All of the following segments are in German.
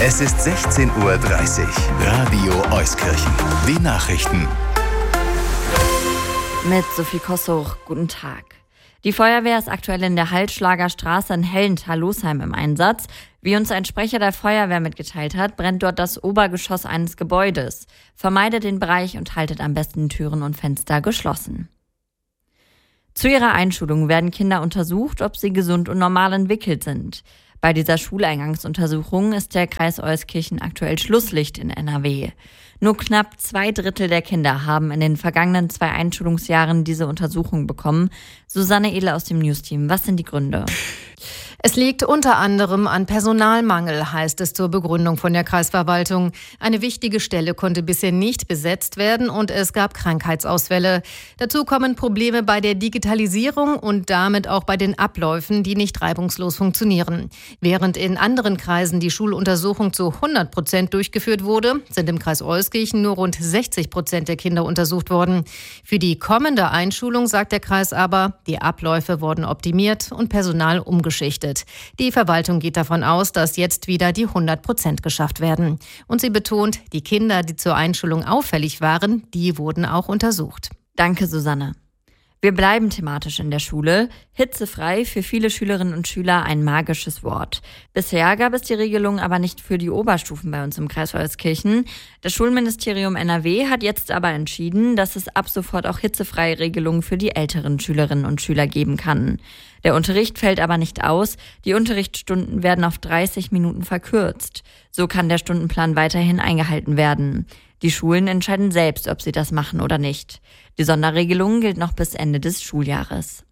Es ist 16:30 Uhr. Radio Euskirchen. Die Nachrichten. Mit Sophie Kossuch, guten Tag. Die Feuerwehr ist aktuell in der Haltschlager Straße in Hellenthal-Losheim im Einsatz. Wie uns ein Sprecher der Feuerwehr mitgeteilt hat, brennt dort das Obergeschoss eines Gebäudes. Vermeidet den Bereich und haltet am besten Türen und Fenster geschlossen. Zu ihrer Einschulung werden Kinder untersucht, ob sie gesund und normal entwickelt sind. Bei dieser Schuleingangsuntersuchung ist der Kreis Euskirchen aktuell Schlusslicht in NRW. Nur knapp 2/3 der Kinder haben in den vergangenen 2 Einschulungsjahren diese Untersuchung bekommen. Susanne Edel aus dem Newsteam, was sind die Gründe? Es liegt unter anderem an Personalmangel, heißt es zur Begründung von der Kreisverwaltung. Eine wichtige Stelle konnte bisher nicht besetzt werden und es gab Krankheitsausfälle. Dazu kommen Probleme bei der Digitalisierung und damit auch bei den Abläufen, die nicht reibungslos funktionieren. Während in anderen Kreisen die Schuluntersuchung zu 100% durchgeführt wurde, sind im Kreis Euskirchen nur rund 60% der Kinder untersucht worden. Für die kommende Einschulung sagt der Kreis aber, die Abläufe wurden optimiert und Personal umgeschichtet. Die Verwaltung geht davon aus, dass jetzt wieder die 100% geschafft werden. Und sie betont, die Kinder, die zur Einschulung auffällig waren, die wurden auch untersucht. Danke, Susanne. Wir bleiben thematisch in der Schule. Hitzefrei, für viele Schülerinnen und Schüler ein magisches Wort. Bisher gab es die Regelung aber nicht für die Oberstufen bei uns im Kreis Euskirchen. Das Schulministerium NRW hat jetzt aber entschieden, dass es ab sofort auch hitzefreie Regelungen für die älteren Schülerinnen und Schüler geben kann. Der Unterricht fällt aber nicht aus. Die Unterrichtsstunden werden auf 30 Minuten verkürzt. So kann der Stundenplan weiterhin eingehalten werden. Die Schulen entscheiden selbst, ob sie das machen oder nicht. Die Sonderregelung gilt noch bis Ende des Schuljahres.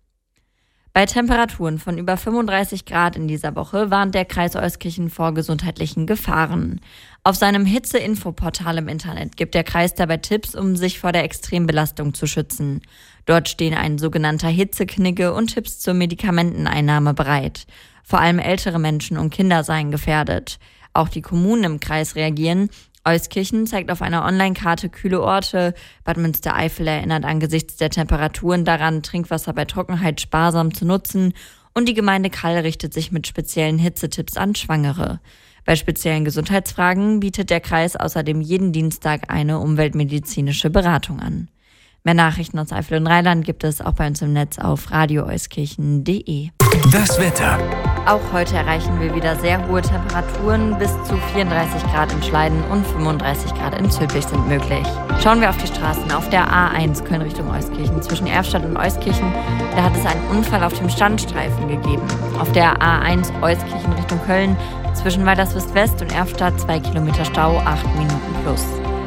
Bei Temperaturen von über 35 Grad in dieser Woche warnt der Kreis Euskirchen vor gesundheitlichen Gefahren. Auf seinem Hitze-Info-Portal im Internet gibt der Kreis dabei Tipps, um sich vor der Extrembelastung zu schützen. Dort stehen ein sogenannter Hitzeknigge und Tipps zur Medikamenteneinnahme bereit. Vor allem ältere Menschen und Kinder seien gefährdet. Auch die Kommunen im Kreis reagieren. Euskirchen zeigt auf einer Online-Karte kühle Orte. Bad Münstereifel erinnert angesichts der Temperaturen daran, Trinkwasser bei Trockenheit sparsam zu nutzen. Und die Gemeinde Kall richtet sich mit speziellen Hitzetipps an Schwangere. Bei speziellen Gesundheitsfragen bietet der Kreis außerdem jeden Dienstag eine umweltmedizinische Beratung an. Mehr Nachrichten aus Eifel und Rheinland gibt es auch bei uns im Netz auf radioeuskirchen.de. Das Wetter. Auch heute erreichen wir wieder sehr hohe Temperaturen. Bis zu 34 Grad in Schleiden und 35 Grad in Zülpich sind möglich. Schauen wir auf die Straßen. Auf der A1 Köln Richtung Euskirchen zwischen Erfstadt und Euskirchen, da hat es einen Unfall auf dem Standstreifen gegeben. Auf der A1 Euskirchen Richtung Köln zwischen Walderswist-West und Erfstadt 2 Kilometer Stau, 8 Minuten plus.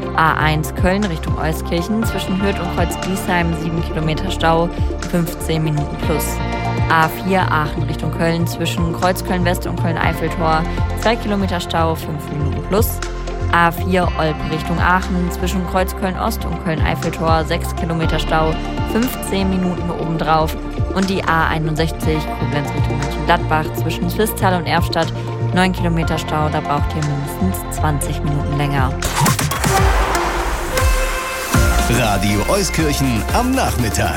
A1 Köln Richtung Euskirchen zwischen Hürth und Kreuz-Biesheim 7 Kilometer Stau, 15 Minuten plus. A4 Aachen Richtung Köln zwischen Kreuzköln-West und Köln-Eiffeltor 2 Kilometer Stau, 5 Minuten plus. A4 Olpe Richtung Aachen zwischen Kreuzköln-Ost und Köln-Eiffeltor 6 Kilometer Stau, 15 Minuten obendrauf. Und die A61 Koblenz Richtung Mönchengladbach zwischen Swisttal und Erfstadt 9 Kilometer Stau, da braucht ihr mindestens 20 Minuten länger. Radio Euskirchen am Nachmittag.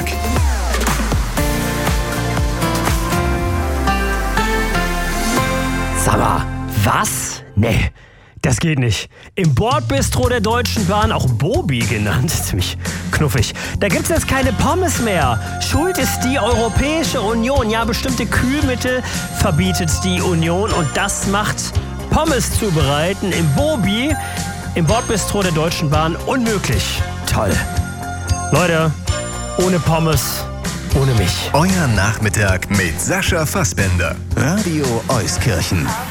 Sag mal, was? Nee, das geht nicht. Im Bordbistro der Deutschen Bahn, auch Bobi genannt, ziemlich knuffig, da gibt's jetzt keine Pommes mehr. Schuld ist die Europäische Union. Ja, bestimmte Kühlmittel verbietet die Union und das macht Pommes zubereiten im Bobi, im Bordbistro der Deutschen Bahn, unmöglich. Toll. Leute, ohne Pommes, ohne mich. Euer Nachmittag mit Sascha Fassbender. Radio Euskirchen.